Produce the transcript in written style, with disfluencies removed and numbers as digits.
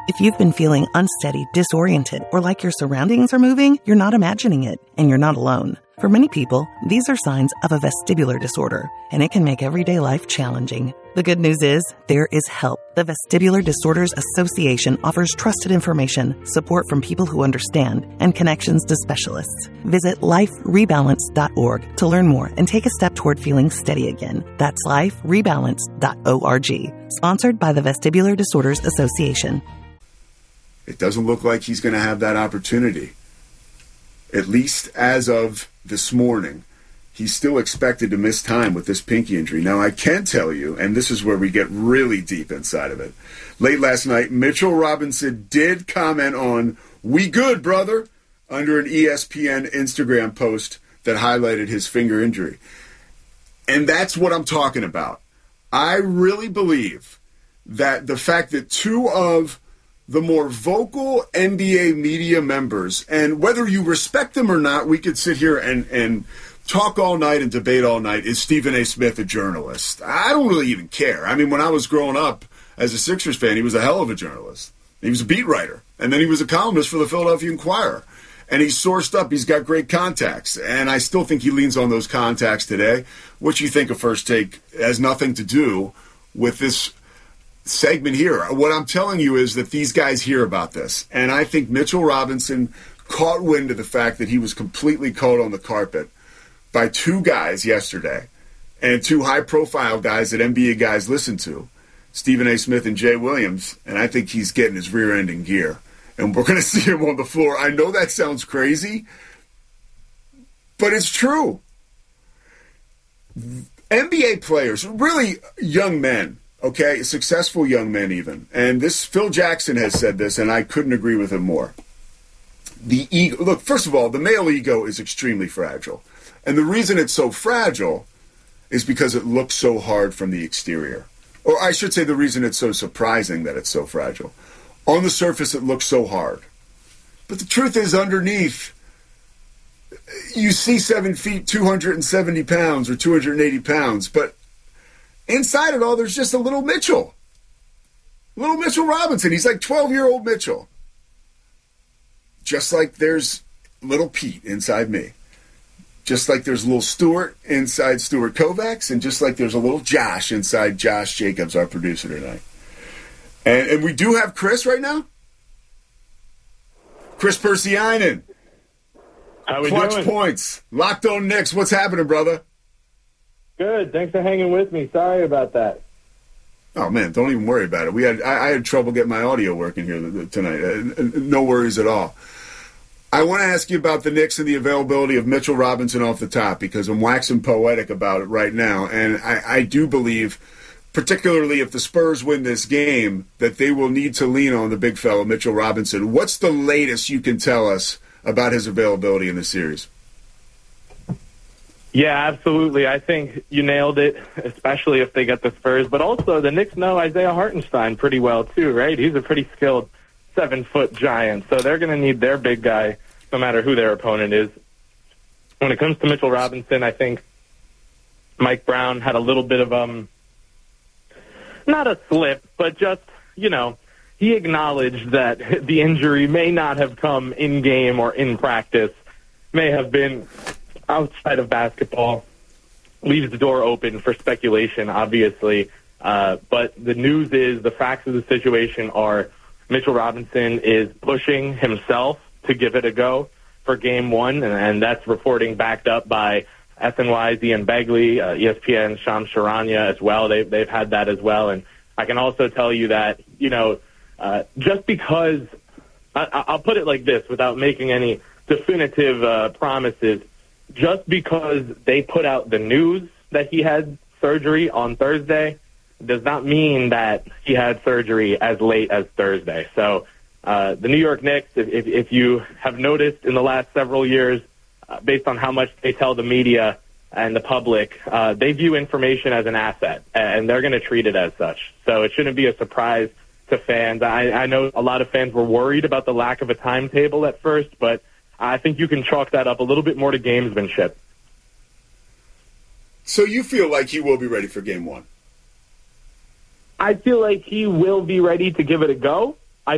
If you've been feeling unsteady, disoriented, or like your surroundings are moving, you're not imagining it, and you're not alone. For many people, these are signs of a vestibular disorder, and it can make everyday life challenging. The good news is, there is help. The Vestibular Disorders Association offers trusted information, support from people who understand, and connections to specialists. Visit liferebalance.org to learn more and take a step toward feeling steady again. That's liferebalance.org. Sponsored by the Vestibular Disorders Association. It doesn't look like he's going to have that opportunity. At least as of this morning, he's still expected to miss time with this pinky injury. Now, I can tell you, and this is where we get really deep inside of it, late last night, Mitchell Robinson did comment on, "We good, brother," under an ESPN Instagram post that highlighted his finger injury. And that's what I'm talking about. I really believe that the fact that two of the more vocal NBA media members, and whether you respect them or not, we could sit here and talk all night and debate all night. Is Stephen A. Smith a journalist? I don't really even care. I mean, when I was growing up as a Sixers fan, he was a hell of a journalist. He was a beat writer, and then he was a columnist for the Philadelphia Inquirer. And he's sourced up. He's got great contacts, and I still think he leans on those contacts today. What you think of First Take has nothing to do with this segment here. What I'm telling you is that these guys hear about this, and I think Mitchell Robinson caught wind of the fact that he was completely caught on the carpet by two guys yesterday, and two high-profile guys that NBA guys listen to, Stephen A. Smith and Jay Williams, and I think he's getting his rear end in gear, and we're going to see him on the floor. I know that sounds crazy, but it's true. NBA players, really young men, okay, successful young men even. And this, Phil Jackson has said this, and I couldn't agree with him more. The ego, look, first of all, the male ego is extremely fragile. And the reason it's so fragile is because it looks so hard from the exterior. Or I should say the reason it's so surprising that it's so fragile. On the surface, it looks so hard. But the truth is, underneath, you see 7 feet, 270 pounds or 280 pounds, but inside it all, there's just a little Mitchell. Little Mitchell Robinson. He's like 12-year-old Mitchell. Just like there's little Pete inside me. Just like there's little Stuart inside Stuart Kovacs, and just like there's a little Josh inside Josh Jacobs, our producer tonight. And we do have Chris right now. Chris Persianen. How we Clutch doing? Points. Locked on Knicks. What's happening, brother? Good. Thanks for hanging with me. Sorry about that. Oh, man, don't even worry about it. I had trouble getting my audio working here tonight. No worries at all. I want to ask you about the Knicks and the availability of Mitchell Robinson off the top, because I'm waxing poetic about it right now. And I do believe, particularly if the Spurs win this game, that they will need to lean on the big fella, Mitchell Robinson. What's the latest you can tell us about his availability in this series? Yeah, absolutely. I think you nailed it, especially if they get the Spurs. But also, the Knicks know Isaiah Hartenstein pretty well, too, right? He's a pretty skilled 7-foot giant. So they're going to need their big guy, no matter who their opponent is. When it comes to Mitchell Robinson, I think Mike Brown had a little bit of, not a slip, but just, he acknowledged that the injury may not have come in-game or in practice, may have been outside of basketball. Leaves the door open for speculation, obviously. But the news is, the facts of the situation are, Mitchell Robinson is pushing himself to give it a go for Game 1, and that's reporting backed up by SNY's Ian Begley, ESPN Shams Charania as well. They've had that as well. And I can also tell you that, just because, I'll put it like this without making any definitive promises, just because they put out the news that he had surgery on Thursday does not mean that he had surgery as late as Thursday. So the New York Knicks, if you have noticed in the last several years, based on how much they tell the media and the public, they view information as an asset, and they're going to treat it as such. So it shouldn't be a surprise to fans. I know a lot of fans were worried about the lack of a timetable at first, but I think you can chalk that up a little bit more to gamesmanship. So you feel like he will be ready for Game 1? I feel like he will be ready to give it a go.